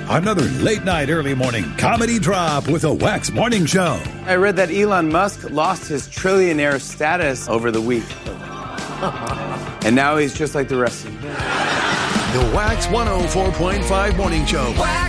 Another late night, early morning comedy drop with a Wax Morning Show. I read that Elon Musk lost his trillionaire status over the week. And now he's just like the rest of them. The Wax 104.5 Morning Show. Wax